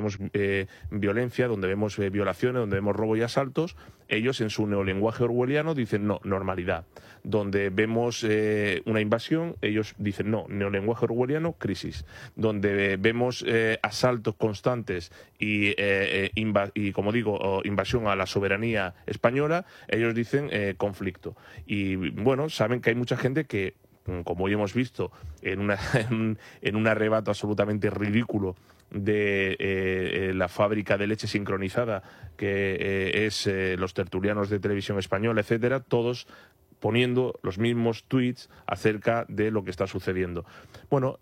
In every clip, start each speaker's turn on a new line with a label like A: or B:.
A: vemos violencia, donde vemos violaciones, donde vemos robo y asaltos, ellos en su neolenguaje orwelliano dicen no, normalidad. Donde vemos una invasión, ellos dicen no, neolenguaje orwelliano, crisis. Donde vemos asaltos constantes y como digo, invasión a la soberanía española, ellos dicen conflicto. Y bueno, saben que hay mucha gente que, como hoy hemos visto, en un arrebato absolutamente ridículo de la fábrica de leche sincronizada que es los tertulianos de Televisión Española, etcétera, todos poniendo los mismos tweets acerca de lo que está sucediendo. Bueno,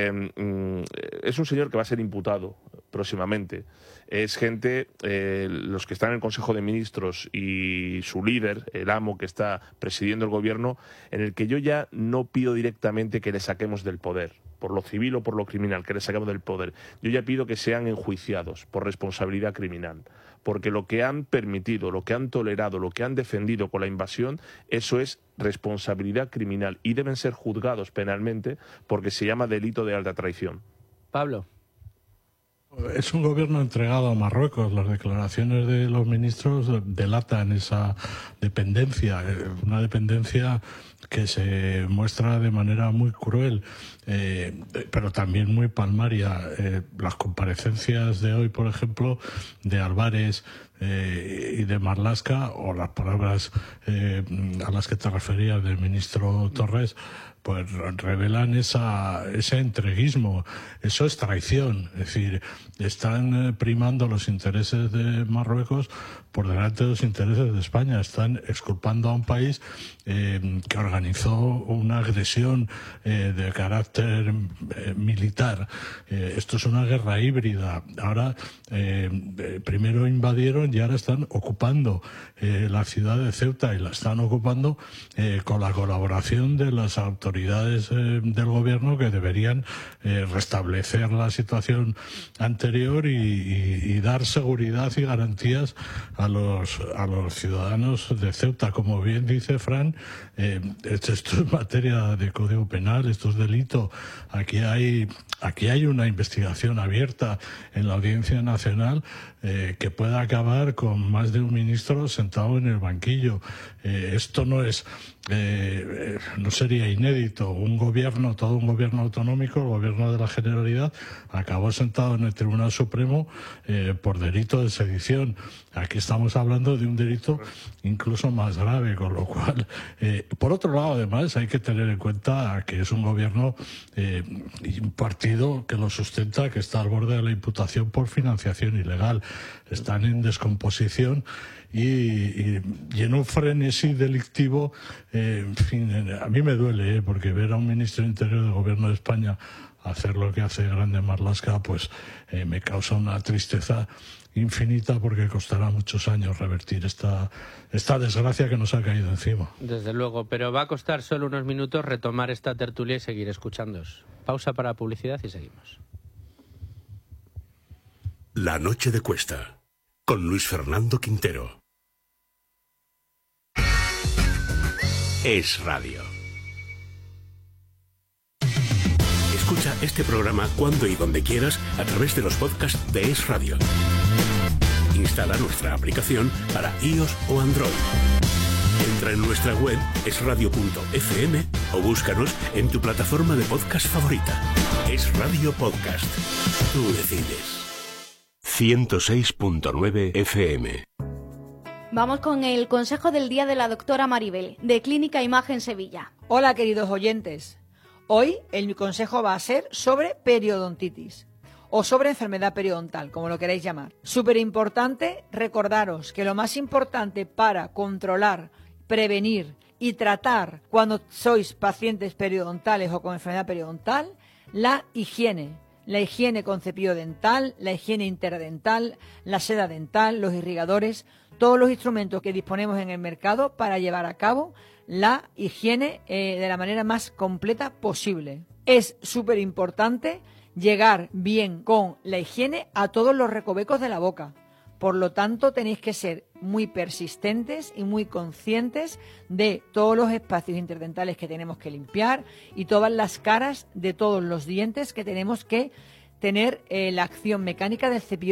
A: es un señor que va a ser imputado próximamente. Es gente, los que están en el Consejo de Ministros y su líder, el amo que está presidiendo el gobierno, en el que yo ya no pido directamente que le saquemos del poder, por lo civil o por lo criminal, que le saquemos del poder. Yo ya pido que sean enjuiciados por responsabilidad criminal, porque lo que han permitido, lo que han tolerado, lo que han defendido con la invasión, eso es responsabilidad criminal y deben ser juzgados penalmente porque se llama delito de alta traición.
B: Pablo.
C: Es un gobierno entregado a Marruecos. Las declaraciones de los ministros delatan esa dependencia, una dependencia que se muestra de manera muy cruel, pero también muy palmaria. Las comparecencias de hoy, por ejemplo, de Álvarez y de Marlaska, o las palabras a las que te referías del ministro Torres, pues revelan ese entreguismo. Eso es traición. Es decir, están primando los intereses de Marruecos por delante de los intereses de España. Están exculpando a un país que organizó una agresión de carácter militar. Esto es una guerra híbrida. Ahora, primero invadieron y ahora están ocupando la ciudad de Ceuta, y la están ocupando con la colaboración de las autoridades del gobierno, que deberían restablecer la situación anterior y dar seguridad y garantías a los ciudadanos de Ceuta. Como bien dice Fran, esto es materia de Código Penal, esto es delito. Aquí hay una investigación abierta en la Audiencia Nacional que pueda acabar con más de un ministro sentado en el banquillo. Esto no sería inédito. Todo un gobierno autonómico, el gobierno de la Generalidad, acabó sentado en el Tribunal Supremo por delito de sedición. Aquí estamos hablando de un delito incluso más grave, con lo cual, por otro lado, además, hay que tener en cuenta que es un gobierno y un partido que lo sustenta, que está al borde de la imputación por financiación ilegal. Están en descomposición y en un frenesí delictivo. En fin, a mí me duele, porque ver a un ministro del Interior del Gobierno de España hacer lo que hace Grande Marlaska, pues me causa una tristeza infinita, porque costará muchos años revertir esta desgracia que nos ha caído encima.
B: Desde luego, pero va a costar solo unos minutos retomar esta tertulia y seguir escuchándoos. Pausa para publicidad y seguimos.
D: La noche de Cuesta, con Luis Fernando Quintero. Es Radio. Escucha este programa cuando y donde quieras a través de los podcasts de Es Radio. Instala nuestra aplicación para iOS o Android. Entra en nuestra web esradio.fm o búscanos en tu plataforma de podcast favorita. Es Radio Podcast. Tú decides. 106.9 FM.
E: Vamos con el consejo del día de la doctora Maribel, de Clínica Imagen Sevilla.
F: Hola, queridos oyentes. Hoy el consejo va a ser sobre periodontitis o sobre enfermedad periodontal, como lo queráis llamar. Súper importante recordaros que lo más importante para controlar, prevenir y tratar cuando sois pacientes periodontales o con enfermedad periodontal, la higiene. La higiene con cepillo dental, la higiene interdental, la seda dental, los irrigadores, todos los instrumentos que disponemos en el mercado para llevar a cabo la higiene de la manera más completa posible. Es súper importante llegar bien con la higiene a todos los recovecos de la boca. Por lo tanto, tenéis que ser muy persistentes y muy conscientes de todos los espacios interdentales que tenemos que limpiar y todas las caras de todos los dientes que tenemos que tener la acción mecánica del cepillo